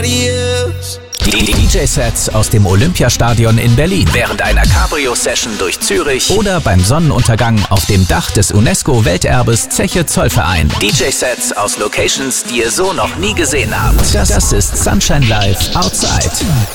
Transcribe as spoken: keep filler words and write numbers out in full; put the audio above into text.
Die D J-Sets aus dem Olympiastadion in Berlin, während einer Cabrio-Session durch Zürich oder beim Sonnenuntergang auf dem Dach des UNESCO-Welterbes Zeche Zollverein. D J-Sets aus Locations, die ihr so noch nie gesehen habt. Das, das ist Sunshine Live Outside.